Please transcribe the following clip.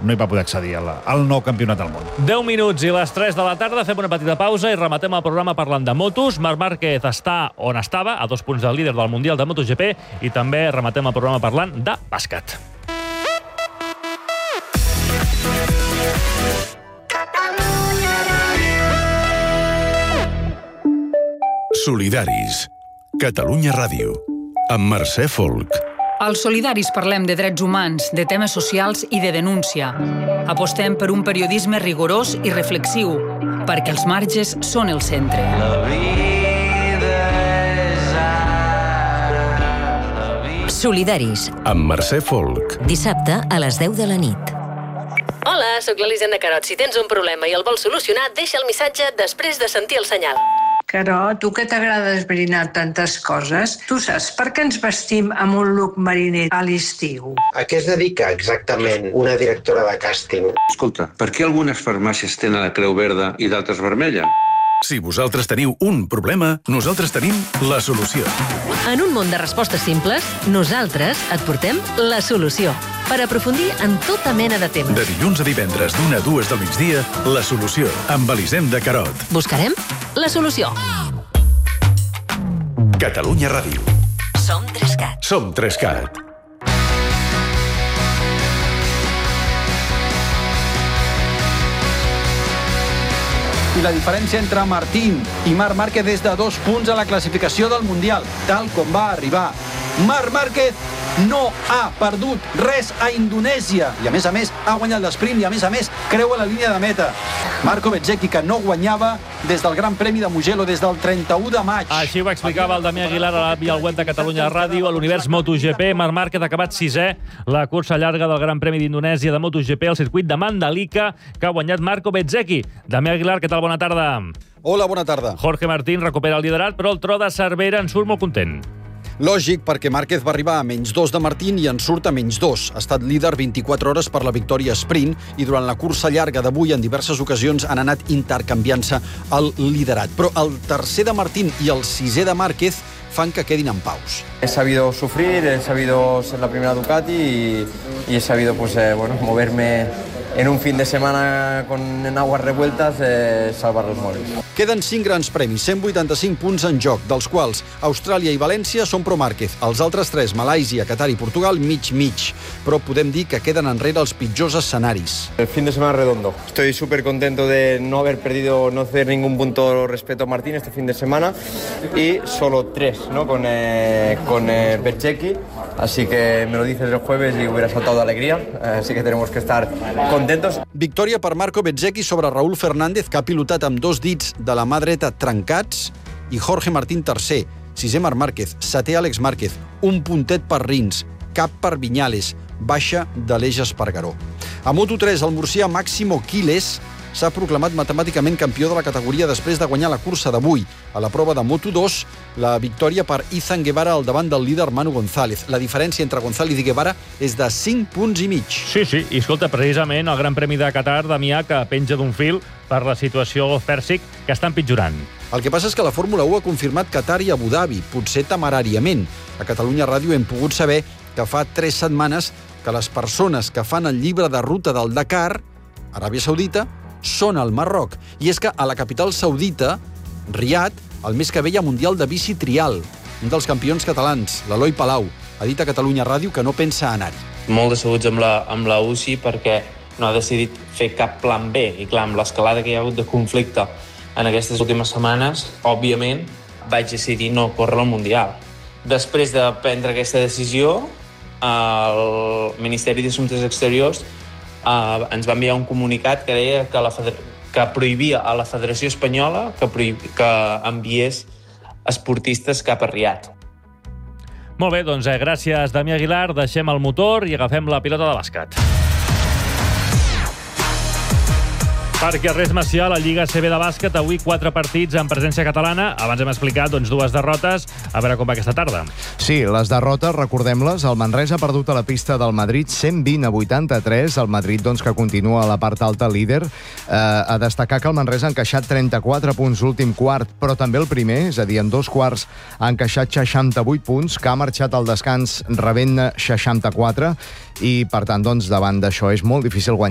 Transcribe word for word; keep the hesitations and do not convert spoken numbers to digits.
no hi va poder accedir al, al nou campionat del món. deu minuts i les tres de la tarda, fem una petita pausa i rematem el programa parlant de motos. Marc Márquez està on estava, a dos punts del líder del Mundial de MotoGP, i també rematem el programa parlant de bàsquet. Solidaris. Catalunya Ràdio. Amb Mercè Folk. Als Solidaris parlem de drets humans, de temes socials i de denúncia. Apostem per un periodisme rigorós i reflexiu, perquè els marges són el centre. Solidaris. Amb Mercè Folk. Dissabte a les deu de la nit. Hola, sóc l'Elisenda Carot. Si tens un problema i el vols solucionar, deixa el missatge després de sentir el senyal. Carot, tu que t'agrada esbrinar tantes coses, tu saps per què ens vestim amb un look mariner a l'estiu? A què es dedica exactament una directora de càsting? Escolta, per què algunes farmàcies tenen la creu verda i d'altres vermella? Si vosaltres teniu un problema, nosaltres tenim la solució. En un món de respostes simples, nosaltres et portem la solució per aprofundir en tota mena de temes. De dilluns a divendres, d'una a dues del migdia, la solució, amb Elisenda Carot. Buscarem la solució. Catalunya Ràdio. Som Trescat. Som Trescat. I la diferència entre Martín i Marc Márquez és de dos punts a la classificació del Mundial, tal com va arribar. Marc Márquez no ha perdut res a Indonèsia i, a més a més, ha guanyat l'esprint i, a més a més, creua la línia de meta. Marco Bezzecchi, que no guanyava des del Gran Premi de Mugello des del trenta-u de maig. Així ho explicava el Damià Aguilar a la via al web de Catalunya Ràdio, a l'univers MotoGP. Marc Márquez ha acabat sisè la cursa llarga del Gran Premi d'Indonèsia de MotoGP al circuit de Mandalika, que ha guanyat Marco Bezzecchi. Damià Aguilar, què tal? Bona tarda. Hola, bona tarda. Jorge Martín recupera el liderat, però el tro de Cervera en surt molt content. Lògic, perquè Márquez va arribar a menys dos de Martín i en surt a menys dos. Ha estat líder vint-i-quatre hores per la victòria sprint i durant la cursa llarga d'avui en diverses ocasions han anat intercanviant-se el liderat. Però el tercer de Martín i el sisè de Márquez fan que quedin en paus. He sabido sufrir, he sabido ser la primera Ducati y, y he sabido pues, eh, bueno, moverme en un fin de semana con en aguas revueltas, eh, salvar los moles. Queden cinc grans premis, cent vuitanta-cinc punts en joc, dels quals Austràlia i València són pro Márquez. Els altres tres, Malàisia, Qatar i Portugal, mig-mig. Però podem dir que queden enrere els pitjors escenaris. El fin de semana redondo. Estoy súper contento de no haber perdido, no hacer ningún punto respecto a Martín este fin de semana y solo tres, ¿no? Con, eh, con eh, Bezzecchi. Así que me lo dices el jueves y hubiera saltado de alegría. Así que tenemos que estar contentos. Victòria per Marco Bezzecchi sobre Raúl Fernández, que ha pilotat amb dos dits de la mà dreta trencats, i Jorge Martín tercer, sisè Marc Márquez, setè Àlex Márquez, un puntet per Rins, cap per Viñales, baixa de l'Eix Espargaró. A Moto tres, el murcià Máximo Quiles s'ha proclamat matemàticament campió de la categoria després de guanyar la cursa d'avui. A la prova de Moto dos, la victòria per Izan Guevara al davant del líder Manu González. La diferència entre González i Guevara és de cinc punts i mig. Sí, sí, i escolta, precisament el Gran Premi de Qatar, Damià, que penja d'un fil per la situació Pèrsic, que està empitjorant. El que passa és que la Fórmula u ha confirmat Qatar i Abu Dhabi, potser temeràriament. A Catalunya Ràdio hem pogut saber que fa tres setmanes que les persones que fan el llibre de ruta del Dakar, Aràbia Saudita, són al Marroc. I és que a la capital saudita, Riad, el mes que ve hi ha Mundial de Bici Trial. Un dels campions catalans, l'Eloi Palau, ha dit a Catalunya Ràdio que no pensa anar-hi. Molt decebuts amb la, amb la U C I perquè no ha decidit fer cap plan B. I clar, amb l'escalada que hi ha hagut de conflicte en aquestes últimes setmanes, òbviament, vaig decidir no córrer al Mundial. Després de prendre aquesta decisió, el Ministeri d'Assumptes Exteriors Uh, ens va enviar un comunicat que deia que, la feder... que prohibia a la Federació Espanyola que, prohib... que enviés esportistes cap a Riad. Molt bé, doncs eh, gràcies, Damià Aguilar. Deixem el motor i agafem la pilota de bàsquet. Perquè res Macià, la Lliga A C B de bàsquet, avui quatre partits en presència catalana. Abans hem explicat doncs, dues derrotes. A veure com va aquesta tarda. Sí, les derrotes, recordem-les. El Manresa ha perdut a la pista del Madrid cent vint a vuitanta-tres. El Madrid, doncs, que continua a la part alta líder. Eh, a destacar que el Manresa ha encaixat trenta-quatre punts l'últim quart, però també el primer, és a dir, en dos quarts ha encaixat seixanta-vuit punts, que ha marxat al descans rebent seixanta-quatre, i, per tant, doncs, davant d'això és molt difícil guanyar